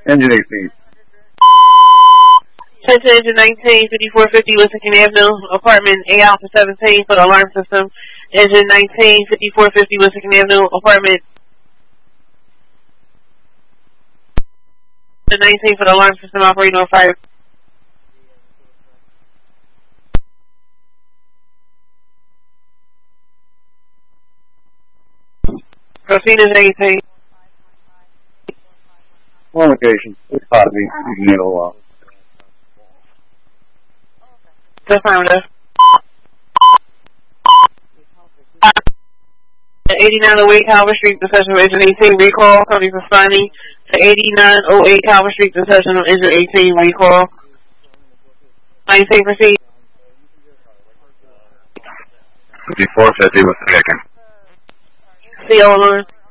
Engine 18. Attention engine 19, 5450 Wissahickon Avenue, apartment A Alpha 17 for the alarm system. Engine 19, 5450 Wissahickon Avenue, apartment 19 for the alarm system operating on fire. Proceed as 18. One location. It's hot. You can handle a lot. Affirmative. 8908 Calvert Street, possession of engine 18, recall. Company responding to 8908 Calvert Street, possession of engine 18, recall. 19, proceed. 5450 Wissahickon. CO alarm.